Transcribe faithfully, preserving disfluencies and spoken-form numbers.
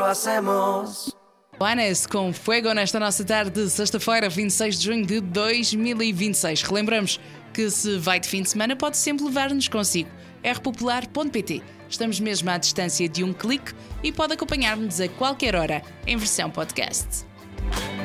lo hacemos. Juanes com Fuego nesta nossa tarde de sexta-feira, vinte e seis de junho de dois mil e vinte e seis. Relembramos que se vai de fim de semana pode sempre levar-nos consigo. r popular ponto p t. Estamos mesmo à distância de um clique e pode acompanhar-nos a qualquer hora em versão podcast.